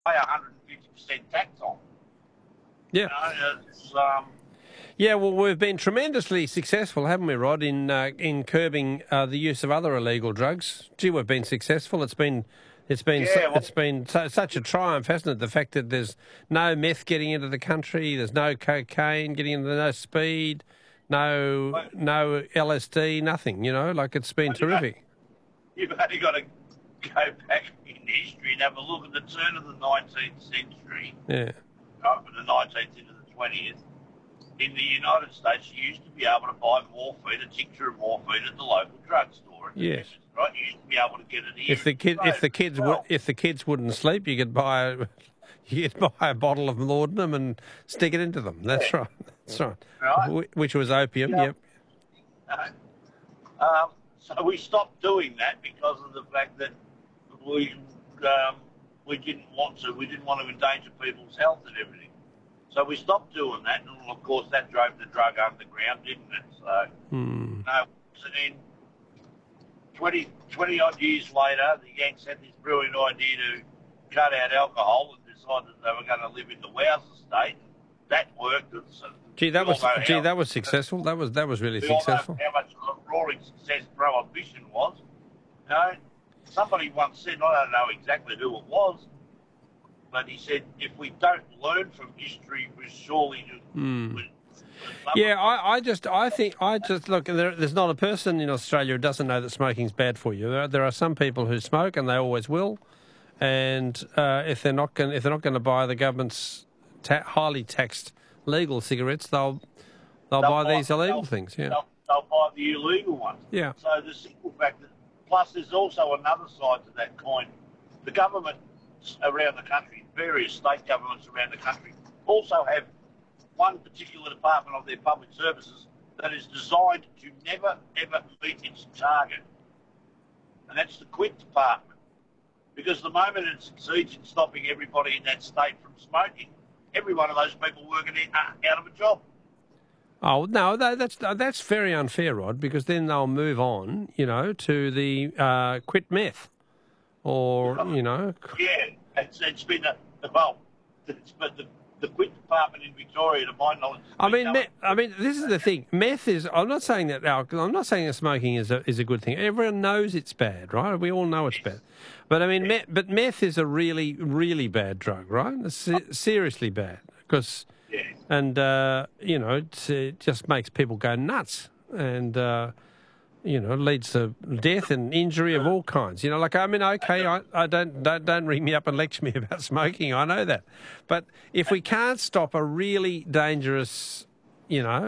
pay 150% tax on. Yeah. You know, it's, Yeah, well, we've been tremendously successful, haven't we, Rod, in curbing the use of other illegal drugs? Gee, we've been successful. yeah, well, It's been such a triumph, hasn't it? The fact that there's no meth getting into the country, there's no cocaine getting into, no speed, no LSD, nothing. You know, like it's been terrific. you've only got to go back in history and have a look at the turn of the 19th century, Yeah, from the 19th into the 20th. In the United States, you used to be able to buy morphine, a tincture of morphine, at the local drugstore. yes. Right, you used to be able to get it here. If the kids wouldn't sleep, you could buy a bottle of laudanum and stick it into them. That's right. That's right. Right. Which was opium. Yeah. Yep. So we stopped doing that because of the fact that we didn't want to. We didn't want to endanger people's health and everything. So we stopped doing that, and of course that drove the drug underground, didn't it? So no. So then 20 odd years later, the Yanks had this brilliant idea to cut out alcohol and decided they were going to live in the Wowser state. That worked. Gee, that was successful. That was really we all know successful. how much of a roaring success prohibition was. You know, somebody once said, I don't know exactly who it was, but he said, if we don't learn from history, we surely do. Yeah, I just look. There's not a person in Australia who doesn't know that smoking's bad for you. There are some people who smoke, and they always will. And if they're not going to buy the government's highly taxed legal cigarettes, they'll buy these illegal things. Yeah, they'll buy the illegal ones. Yeah. So the simple fact that, plus there's also another side to that coin. The governments around the country, various state governments around the country, also have one particular department of their public services that is designed to never, ever meet its target. And that's the quit department. Because the moment it succeeds in stopping everybody in that state from smoking, every one of those people working out of a job. Oh no, that's very unfair, Rod. Because then they'll move on, to the quit meth, or Yeah, it's been the quit department in Victoria, to my knowledge. This is the thing. Meth is. I'm not saying that smoking is a good thing. Everyone knows it's bad, right? We all know it's bad. But but meth is a really, really bad drug, right? It's seriously bad because, it just makes people go nuts and. Leads to death and injury of all kinds. I don't ring me up and lecture me about smoking. I know that, but if we can't stop a really dangerous,